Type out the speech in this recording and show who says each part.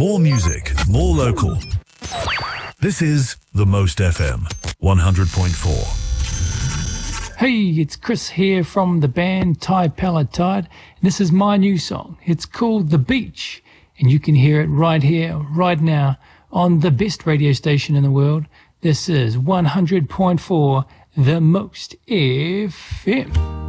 Speaker 1: More music, more local. This is The Most FM 100.4.
Speaker 2: Hey, it's Chris here from the band Thai Palette Tide. This is my new song. It's called The Beach, and you can hear it right here, right now, on the best radio station in the world. This is 100.4 The Most FM.